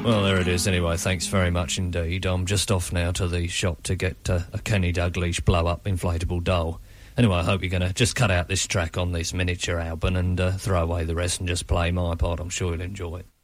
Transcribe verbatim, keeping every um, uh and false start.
Well, there it is anyway. Thanks very much indeed. I'm just off now to the shop to get uh, a Kenny Dalglish blow-up inflatable doll. Anyway, I hope you're going to just cut out this track on this miniature album and uh, throw away the rest and just play my part. I'm sure you'll enjoy it.